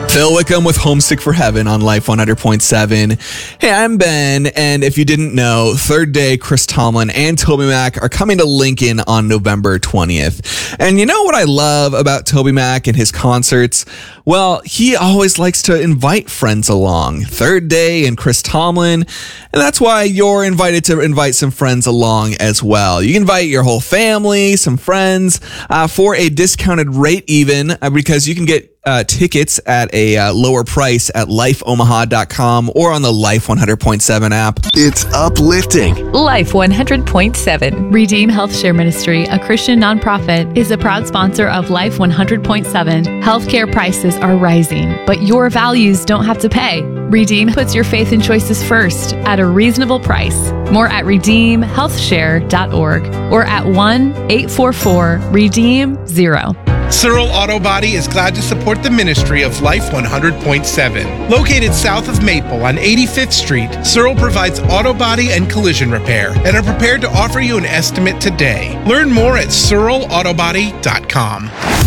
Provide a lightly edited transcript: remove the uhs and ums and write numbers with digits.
Phil Wickham with Homesick for Heaven on Life 100.7. Hey, I'm Ben, and if you didn't know, Third Day, Chris Tomlin, and TobyMac are coming to Lincoln on November 20th. And you know what I love about TobyMac and his concerts? Well, he always likes to invite friends along. Third Day and Chris Tomlin, and that's why you're invited to invite some friends along as well. You can invite your whole family, some friends, for a discounted rate even, because you can get tickets at a lower price at lifeomaha.com or on the Life 100.7 app. It's uplifting. Life 100.7. Redeem Health Share Ministry, a Christian nonprofit, is a proud sponsor of Life 100.7. Healthcare prices are rising, but your values don't have to pay. Redeem puts your faith and choices first at a reasonable price. More at redeemhealthshare.org or at 1-844-REDEEM-0. Searle Auto Body is glad to support the ministry of Life 100.7. Located south of Maple on 85th Street, Searle provides auto body and collision repair and are prepared to offer you an estimate today. Learn more at searleautobody.com.